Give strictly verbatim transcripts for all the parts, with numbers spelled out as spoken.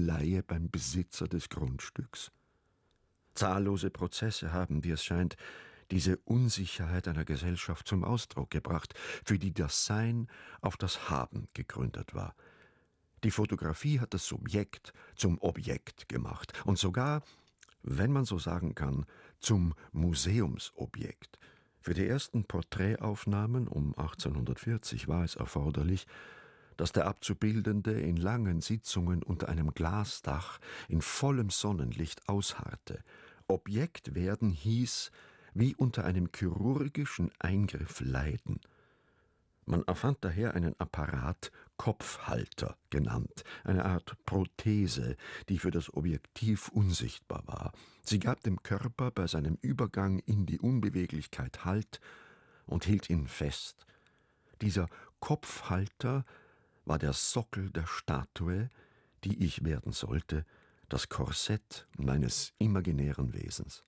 Laie beim Besitzer des Grundstücks. Zahllose Prozesse haben, wie es scheint, diese Unsicherheit einer Gesellschaft zum Ausdruck gebracht, für die das Sein auf das Haben gegründet war. Die Fotografie hat das Subjekt zum Objekt gemacht und sogar, wenn man so sagen kann, zum Museumsobjekt. Für die ersten Porträtaufnahmen um achtzehnhundertvierzig war es erforderlich, dass der Abzubildende in langen Sitzungen unter einem Glasdach in vollem Sonnenlicht ausharrte. Objekt werden hieß, wie unter einem chirurgischen Eingriff leiden. Man erfand daher einen Apparat, Kopfhalter genannt, eine Art Prothese, die für das Objektiv unsichtbar war. Sie gab dem Körper bei seinem Übergang in die Unbeweglichkeit Halt und hielt ihn fest. Dieser Kopfhalter war der Sockel der Statue, die ich werden sollte, das Korsett meines imaginären Wesens.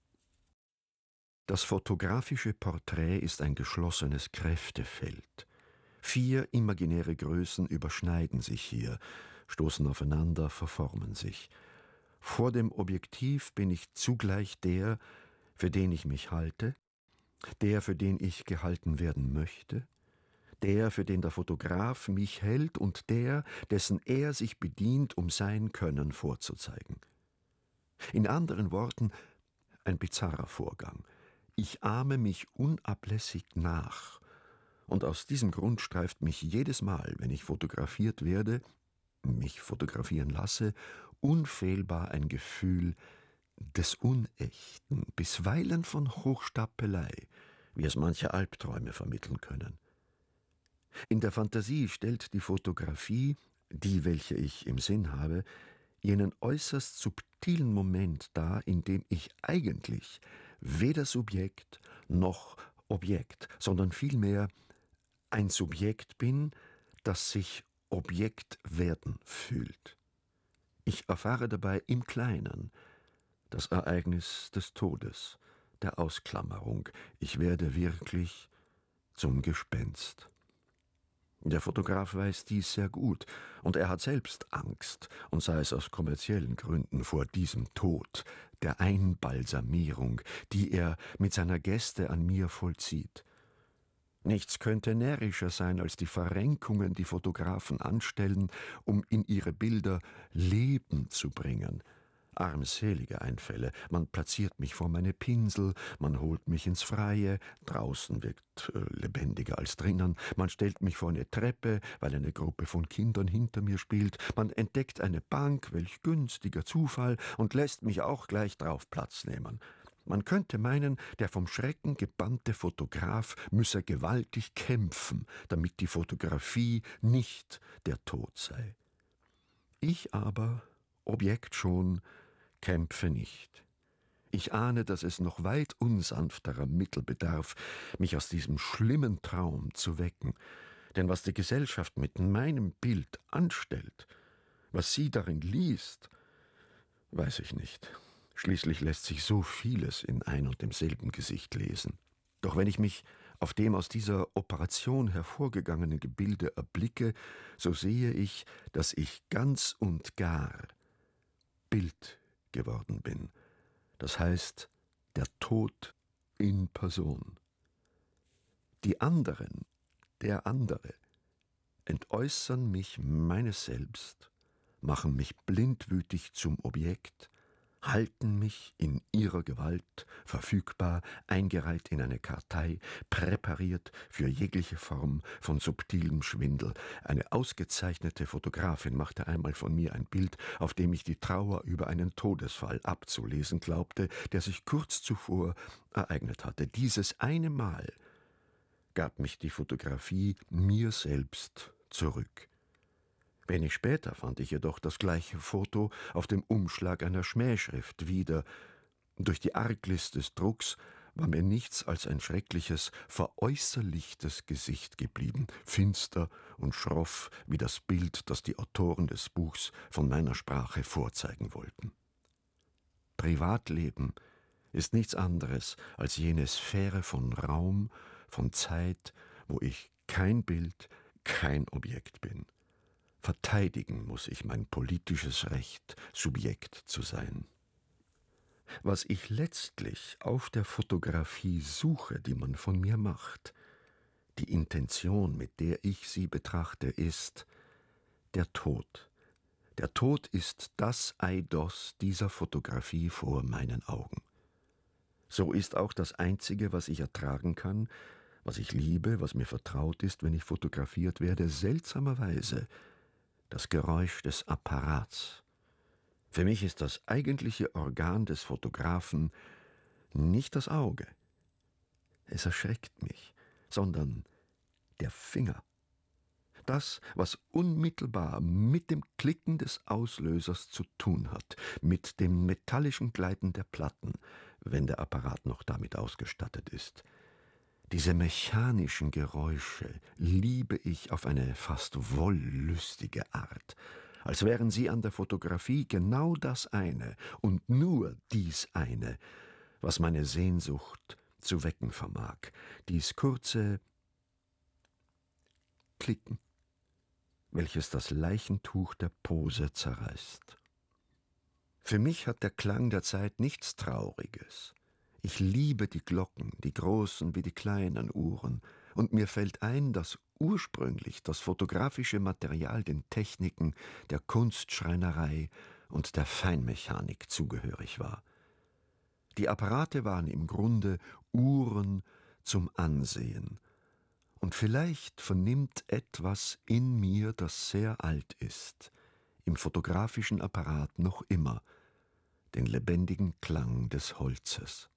Das fotografische Porträt ist ein geschlossenes Kräftefeld. Vier imaginäre Größen überschneiden sich hier, stoßen aufeinander, verformen sich. Vor dem Objektiv bin ich zugleich der, für den ich mich halte, der, für den ich gehalten werden möchte, der, für den der Fotograf mich hält und der, dessen er sich bedient, um sein Können vorzuzeigen. In anderen Worten, ein bizarrer Vorgang. Ich ahme mich unablässig nach, und aus diesem Grund streift mich jedes Mal, wenn ich fotografiert werde, mich fotografieren lasse, unfehlbar ein Gefühl des Unechten, bisweilen von Hochstapelei, wie es manche Albträume vermitteln können. In der Fantasie stellt die Fotografie, die, welche ich im Sinn habe, jenen äußerst subtilen Moment dar, in dem ich eigentlich weder Subjekt noch Objekt, sondern vielmehr ein Subjekt bin, das sich Objekt werden fühlt. Ich erfahre dabei im Kleinen das Ereignis des Todes, der Ausklammerung. Ich werde wirklich zum Gespenst. Der Fotograf weiß dies sehr gut, und er hat selbst Angst, und sei es aus kommerziellen Gründen, vor diesem Tod, der Einbalsamierung, die er mit seiner Geste an mir vollzieht. Nichts könnte närrischer sein als die Verrenkungen, die Fotografen anstellen, um in ihre Bilder Leben zu bringen. Armselige Einfälle, man platziert mich vor meine Pinsel, man holt mich ins Freie, draußen wirkt äh, lebendiger als drinnen, man stellt mich vor eine Treppe, weil eine Gruppe von Kindern hinter mir spielt, man entdeckt eine Bank, welch günstiger Zufall, und lässt mich auch gleich drauf Platz nehmen. Man könnte meinen, der vom Schrecken gebannte Fotograf müsse gewaltig kämpfen, damit die Fotografie nicht der Tod sei. Ich aber, Objekt schon, kämpfe nicht. Ich ahne, dass es noch weit unsanfterer Mittel bedarf, mich aus diesem schlimmen Traum zu wecken. Denn was die Gesellschaft mit meinem Bild anstellt, was sie darin liest, weiß ich nicht. Schließlich lässt sich so vieles in ein und demselben Gesicht lesen. Doch wenn ich mich auf dem aus dieser Operation hervorgegangenen Gebilde erblicke, so sehe ich, dass ich ganz und gar Bild geworden bin. Das heißt, der Tod in Person. Die anderen, der andere, entäußern mich meines Selbst, machen mich blindwütig zum Objekt, halten mich in ihrer Gewalt, verfügbar, eingereiht in eine Kartei, präpariert für jegliche Form von subtilem Schwindel. Eine ausgezeichnete Fotografin machte einmal von mir ein Bild, auf dem ich die Trauer über einen Todesfall abzulesen glaubte, der sich kurz zuvor ereignet hatte. Dieses eine Mal gab mich die Fotografie mir selbst zurück. Wenig später fand ich jedoch das gleiche Foto auf dem Umschlag einer Schmähschrift wieder. Durch die Arglist des Drucks war mir nichts als ein schreckliches, veräußerlichtes Gesicht geblieben, finster und schroff wie das Bild, das die Autoren des Buchs von meiner Sprache vorzeigen wollten. Privatleben ist nichts anderes als jene Sphäre von Raum, von Zeit, wo ich kein Bild, kein Objekt bin. Verteidigen muss ich mein politisches Recht, Subjekt zu sein. Was ich letztlich auf der Fotografie suche, die man von mir macht, die Intention, mit der ich sie betrachte, ist der Tod. Der Tod ist das Eidos dieser Fotografie vor meinen Augen. So ist auch das Einzige, was ich ertragen kann, was ich liebe, was mir vertraut ist, wenn ich fotografiert werde, seltsamerweise das Geräusch des Apparats. Für mich ist das eigentliche Organ des Fotografen nicht das Auge. Es erschreckt mich, sondern der Finger. Das, was unmittelbar mit dem Klicken des Auslösers zu tun hat, mit dem metallischen Gleiten der Platten, wenn der Apparat noch damit ausgestattet ist. Diese mechanischen Geräusche liebe ich auf eine fast wollüstige Art, als wären sie an der Fotografie genau das eine und nur dies eine, was meine Sehnsucht zu wecken vermag, dies kurze Klicken, welches das Leichentuch der Pose zerreißt. Für mich hat der Klang der Zeit nichts Trauriges. Ich liebe die Glocken, die großen wie die kleinen Uhren, und mir fällt ein, dass ursprünglich das fotografische Material den Techniken der Kunstschreinerei und der Feinmechanik zugehörig war. Die Apparate waren im Grunde Uhren zum Ansehen, und vielleicht vernimmt etwas in mir, das sehr alt ist, im fotografischen Apparat noch immer den lebendigen Klang des Holzes.